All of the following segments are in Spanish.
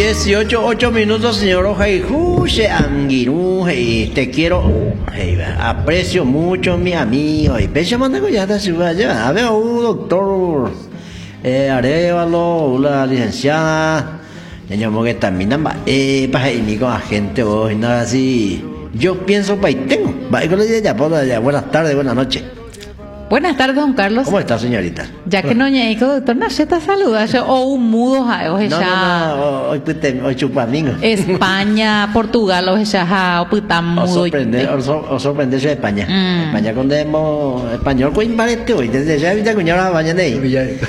18, 8 minutos, señor Ojaijuse Anguirú, te quiero, aprecio mucho, mi amigo, y pecha manda con ya está si va allá, a ver, doctor Arevalo, la licenciada, teníamos que también, para ir con la gente hoy, nada así, yo pienso, tengo, buenas tardes, buenas noches. Buenas tardes, don Carlos. ¿Cómo está, señorita? Ya que no ñeico, doctor Nacheta, saluda. O un mudo, hoy chupamingo. España, Portugal, o ya, o puta mudo. O sorprenderse de España. España con demo, español, con imparete hoy. Desde ya, viste, cuñada, baña de ahí.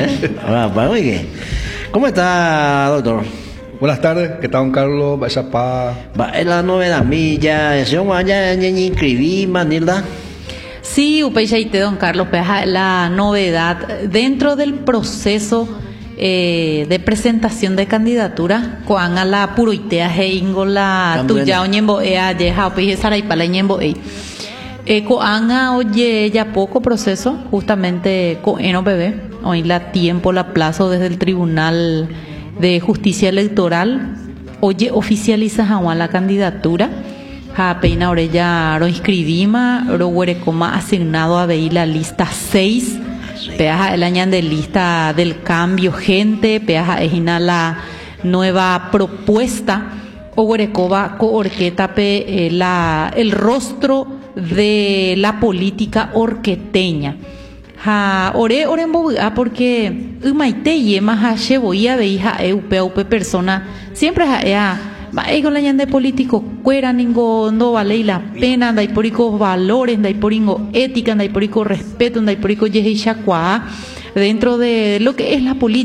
¿Cómo está, doctor? Buenas tardes, ¿qué tal, don Carlos? Vaya pa. Es la novedad mía, ese ya inscribí, manilda. Sí, upeichaite, don Carlos, la novedad dentro del proceso de presentación de candidatura, coan a la puroitea heingo la tuya oñembo yeja upeiche saraipala ñembo coan a oye ya poco proceso, justamente coeno bebé, hoy la tiempo, la plazo desde el Tribunal de Justicia Electoral, oye oficializa Juan la candidatura. Peina orella ro inscribima, ro huerecoma asignado a veí la lista 6, peaja el año de lista del cambio gente, peaja ejina la nueva propuesta, o huerecoba coorqueta el rostro de la política orqueteña. Ore en Bogotá porque umaite yema ha cheboía veija upe persona, siempre con la ñande político cuera ningo no vale la pena dai porico valores dai poringo ética dai porico respeto dai porico yehisha dentro de lo que es la política.